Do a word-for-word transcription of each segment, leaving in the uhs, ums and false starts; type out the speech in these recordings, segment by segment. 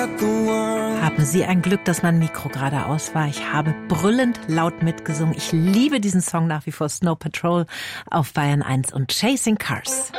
Haben Sie ein Glück, dass mein Mikro gerade aus war? Ich habe brüllend laut mitgesungen. Ich liebe diesen Song nach wie vor, Snow Patrol auf Bayern eins und Chasing Cars.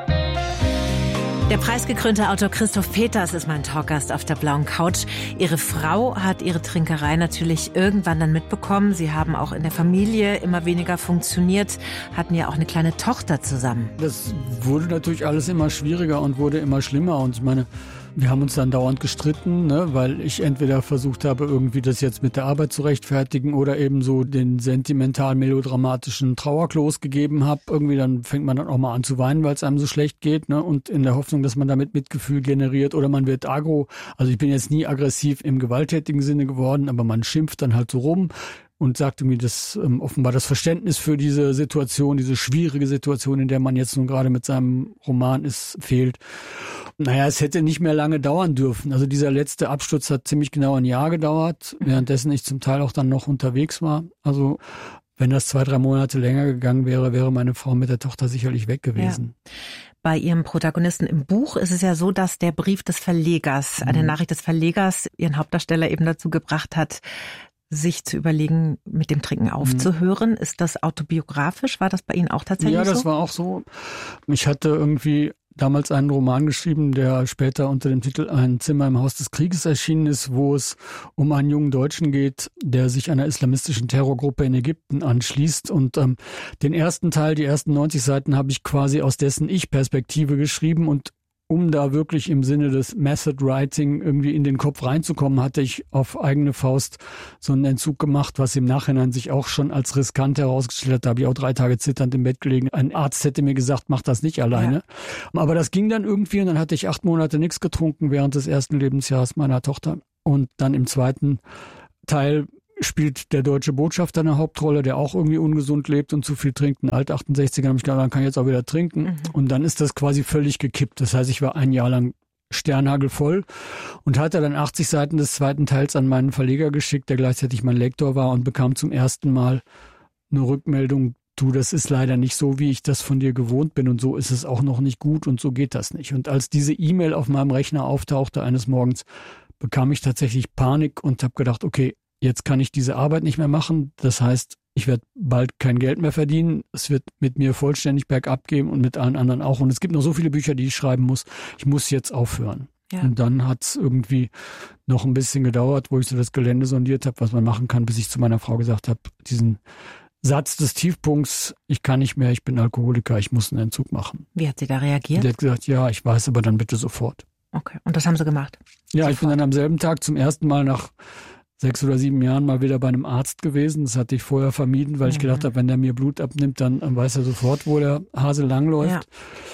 Der preisgekrönte Autor Christoph Peters ist mein Talkgast auf der blauen Couch. Ihre Frau hat ihre Trinkerei natürlich irgendwann dann mitbekommen. Sie haben auch in der Familie immer weniger funktioniert, hatten ja auch eine kleine Tochter zusammen. Das wurde natürlich alles immer schwieriger und wurde immer schlimmer. Und ich meine, wir haben uns dann dauernd gestritten, ne, weil ich entweder versucht habe, irgendwie das jetzt mit der Arbeit zu rechtfertigen oder eben so den sentimental-melodramatischen Trauerklos gegeben habe. Irgendwie dann fängt man dann auch mal an zu weinen, weil es einem so schlecht geht, ne, und in der Hoffnung, dass man damit Mitgefühl generiert oder man wird agro. Also ich bin jetzt nie aggressiv im gewalttätigen Sinne geworden, aber man schimpft dann halt so rum und sagt irgendwie, dass ähm, offenbar das Verständnis für diese Situation, diese schwierige Situation, in der man jetzt nun gerade mit seinem Roman ist, fehlt. Naja, es hätte nicht mehr lange dauern dürfen. Also dieser letzte Absturz hat ziemlich genau ein Jahr gedauert, währenddessen ich zum Teil auch dann noch unterwegs war. Also wenn das zwei, drei Monate länger gegangen wäre, wäre meine Frau mit der Tochter sicherlich weg gewesen. Ja. Bei Ihrem Protagonisten im Buch ist es ja so, dass der Brief des Verlegers, eine Nachricht des Verlegers, Ihren Hauptdarsteller eben dazu gebracht hat, sich zu überlegen, mit dem Trinken aufzuhören. Ist das autobiografisch? War das bei Ihnen auch tatsächlich so? Ja, das war auch so. Ich hatte irgendwie damals einen Roman geschrieben, der später unter dem Titel Ein Zimmer im Haus des Krieges erschienen ist, wo es um einen jungen Deutschen geht, der sich einer islamistischen Terrorgruppe in Ägypten anschließt. Und ähm, den ersten Teil, die ersten neunzig Seiten, habe ich quasi aus dessen Ich-Perspektive geschrieben. Und um da wirklich im Sinne des Method Writing irgendwie in den Kopf reinzukommen, hatte ich auf eigene Faust so einen Entzug gemacht, was im Nachhinein sich auch schon als riskant herausgestellt hat. Da habe ich auch drei Tage zitternd im Bett gelegen. Ein Arzt hätte mir gesagt, mach das nicht alleine. Ja. Aber das ging dann irgendwie und dann hatte ich acht Monate nichts getrunken während des ersten Lebensjahres meiner Tochter. Und dann im zweiten Teil spielt der deutsche Botschafter eine Hauptrolle, der auch irgendwie ungesund lebt und zu viel trinkt. Ein Alt-achtundsechziger, habe ich gedacht, dann kann ich jetzt auch wieder trinken. Mhm. Und dann ist das quasi völlig gekippt. Das heißt, ich war ein Jahr lang sternhagelvoll und hatte dann achtzig Seiten des zweiten Teils an meinen Verleger geschickt, der gleichzeitig mein Lektor war, und bekam zum ersten Mal eine Rückmeldung: Du, das ist leider nicht so, wie ich das von dir gewohnt bin, und so ist es auch noch nicht gut und so geht das nicht. Und als diese E-Mail auf meinem Rechner auftauchte eines Morgens, bekam ich tatsächlich Panik und habe gedacht, okay, jetzt kann ich diese Arbeit nicht mehr machen. Das heißt, ich werde bald kein Geld mehr verdienen. Es wird mit mir vollständig bergab gehen und mit allen anderen auch. Und es gibt noch so viele Bücher, die ich schreiben muss. Ich muss jetzt aufhören. Ja. Und dann hat es irgendwie noch ein bisschen gedauert, wo ich so das Gelände sondiert habe, was man machen kann, bis ich zu meiner Frau gesagt habe, diesen Satz des Tiefpunkts: Ich kann nicht mehr, ich bin Alkoholiker, ich muss einen Entzug machen. Wie hat sie da reagiert? Die hat gesagt, ja, ich weiß, aber dann bitte sofort. Okay, und das haben Sie gemacht? Ja, sofort. Ich bin dann am selben Tag zum ersten Mal nach sechs oder sieben Jahren mal wieder bei einem Arzt gewesen. Das hatte ich vorher vermieden, weil mhm. ich gedacht habe, wenn der mir Blut abnimmt, dann weiß er sofort, wo der Hase langläuft. Ja.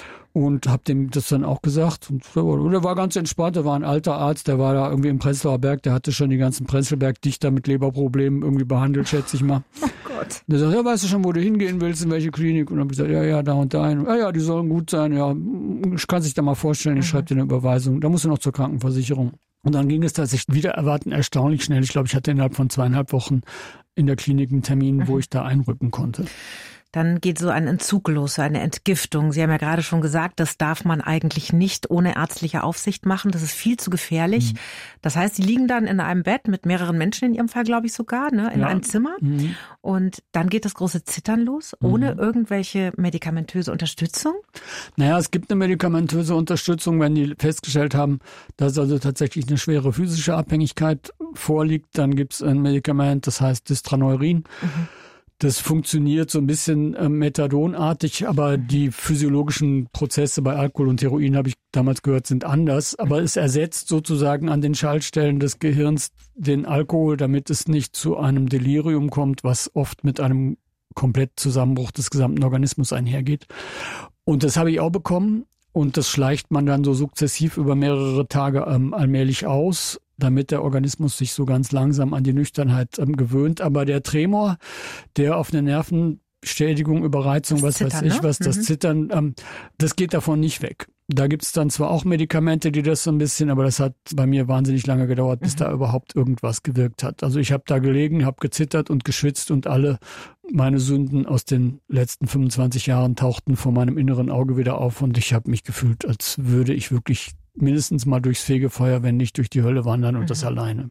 Und habe dem das dann auch gesagt. Und der war ganz entspannt, der war ein alter Arzt, der war da irgendwie im Prenzlauer Berg, der hatte schon die ganzen Prenzlberg-Dichter mit Leberproblemen irgendwie behandelt, schätze ich mal. Oh Gott. Der sagt, ja, weißt du schon, wo du hingehen willst, in welche Klinik? Und dann habe ich gesagt, ja, ja, da und da. Ja, ja, die sollen gut sein, ja, ich kann sich da mal vorstellen, ich mhm. schreibe dir eine Überweisung. Da musst du noch zur Krankenversicherung. Und dann ging es tatsächlich wieder erwarten erstaunlich schnell. Ich glaube, ich hatte innerhalb von zweieinhalb Wochen in der Klinik einen Termin, mhm. wo ich da einrücken konnte. Dann geht so ein Entzug los, so eine Entgiftung. Sie haben ja gerade schon gesagt, das darf man eigentlich nicht ohne ärztliche Aufsicht machen. Das ist viel zu gefährlich. Mhm. Das heißt, Sie liegen dann in einem Bett mit mehreren Menschen, in Ihrem Fall glaube ich sogar, ne, in ja. einem Zimmer. Mhm. Und dann geht das große Zittern los, ohne mhm. irgendwelche medikamentöse Unterstützung? Naja, es gibt eine medikamentöse Unterstützung, wenn die festgestellt haben, dass also tatsächlich eine schwere physische Abhängigkeit vorliegt. Dann gibt es ein Medikament, das heißt Distraneurin. Mhm. Das funktioniert so ein bisschen äh, methadonartig, aber die physiologischen Prozesse bei Alkohol und Heroin, habe ich damals gehört, sind anders. Aber es ersetzt sozusagen an den Schaltstellen des Gehirns den Alkohol, damit es nicht zu einem Delirium kommt, was oft mit einem Komplettzusammenbruch des gesamten Organismus einhergeht. Und das habe ich auch bekommen. Und das schleicht man dann so sukzessiv über mehrere Tage ähm, allmählich aus, damit der Organismus sich so ganz langsam an die Nüchternheit ähm, gewöhnt. Aber der Tremor, der auf eine Nervenschädigung, Überreizung, was Zittern, weiß ich was, ne? das mhm. Zittern, ähm, das geht davon nicht weg. Da gibt's dann zwar auch Medikamente, die das so ein bisschen, aber das hat bei mir wahnsinnig lange gedauert, bis mhm. da überhaupt irgendwas gewirkt hat. Also ich habe da gelegen, habe gezittert und geschwitzt und alle meine Sünden aus den letzten fünfundzwanzig Jahren tauchten vor meinem inneren Auge wieder auf und ich habe mich gefühlt, als würde ich wirklich mindestens mal durchs Fegefeuer, wenn nicht durch die Hölle wandern und mhm. das alleine.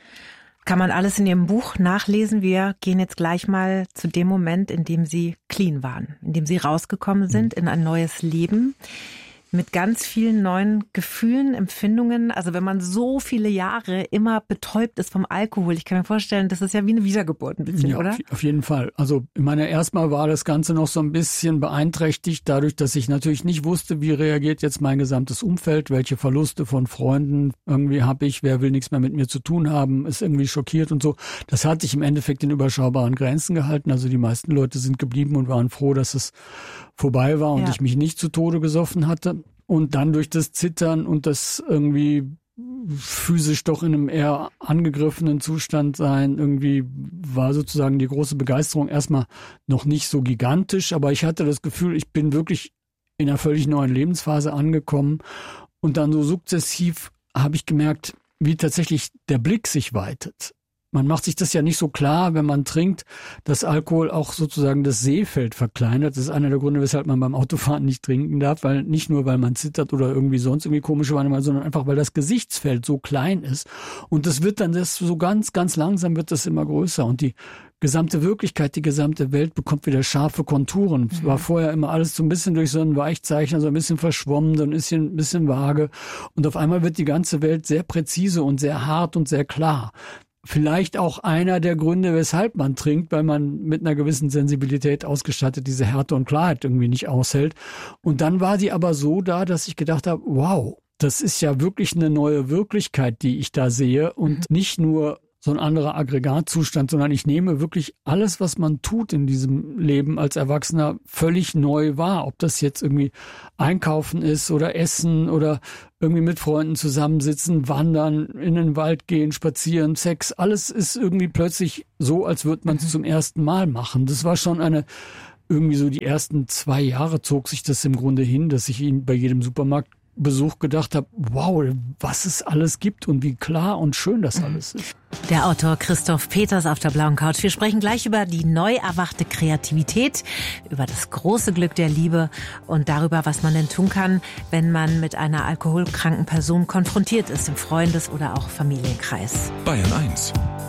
Kann man alles in Ihrem Buch nachlesen. Wir gehen jetzt gleich mal zu dem Moment, in dem Sie clean waren, in dem Sie rausgekommen sind mhm. in ein neues Leben. Mit ganz vielen neuen Gefühlen, Empfindungen. Also wenn man so viele Jahre immer betäubt ist vom Alkohol, ich kann mir vorstellen, das ist ja wie eine Wiedergeburt ein bisschen, ja, oder? Auf jeden Fall. Also ich meine, erstmal war das Ganze noch so ein bisschen beeinträchtigt, dadurch, dass ich natürlich nicht wusste, wie reagiert jetzt mein gesamtes Umfeld, welche Verluste von Freunden irgendwie habe ich, wer will nichts mehr mit mir zu tun haben, ist irgendwie schockiert und so. Das hat sich im Endeffekt in überschaubaren Grenzen gehalten. Also die meisten Leute sind geblieben und waren froh, dass es vorbei war und ja. ich mich nicht zu Tode gesoffen hatte. Und dann durch das Zittern und das irgendwie physisch doch in einem eher angegriffenen Zustand sein, irgendwie war sozusagen die große Begeisterung erstmal noch nicht so gigantisch, aber ich hatte das Gefühl, ich bin wirklich in einer völlig neuen Lebensphase angekommen und dann so sukzessiv habe ich gemerkt, wie tatsächlich der Blick sich weitet. Man macht sich das ja nicht so klar, wenn man trinkt, dass Alkohol auch sozusagen das Sehfeld verkleinert. Das ist einer der Gründe, weshalb man beim Autofahren nicht trinken darf, weil nicht nur, weil man zittert oder irgendwie sonst irgendwie komische Wahrnehmung, sondern einfach, weil das Gesichtsfeld so klein ist. Und das wird dann das so ganz, ganz langsam wird das immer größer und die gesamte Wirklichkeit, die gesamte Welt bekommt wieder scharfe Konturen. Es war vorher immer alles so ein bisschen durch so einen Weichzeichner, so ein bisschen verschwommen, so ein bisschen, ein bisschen vage. Und auf einmal wird die ganze Welt sehr präzise und sehr hart und sehr klar. Vielleicht auch einer der Gründe, weshalb man trinkt, weil man mit einer gewissen Sensibilität ausgestattet diese Härte und Klarheit irgendwie nicht aushält. Und dann war die aber so da, dass ich gedacht habe, wow, das ist ja wirklich eine neue Wirklichkeit, die ich da sehe und nicht nur so ein anderer Aggregatzustand, sondern ich nehme wirklich alles, was man tut in diesem Leben als Erwachsener, völlig neu wahr. Ob das jetzt irgendwie einkaufen ist oder essen oder irgendwie mit Freunden zusammensitzen, wandern, in den Wald gehen, spazieren, Sex. Alles ist irgendwie plötzlich so, als würde man es zum ersten Mal machen. Das war schon eine, irgendwie so die ersten zwei Jahre zog sich das im Grunde hin, dass ich ihn bei jedem Supermarkt Besuch gedacht habe, wow, was es alles gibt und wie klar und schön das alles ist. Der Autor Christoph Peters auf der blauen Couch. Wir sprechen gleich über die neu erwachte Kreativität, über das große Glück der Liebe und darüber, was man denn tun kann, wenn man mit einer alkoholkranken Person konfrontiert ist, im Freundes- oder auch Familienkreis. Bayern eins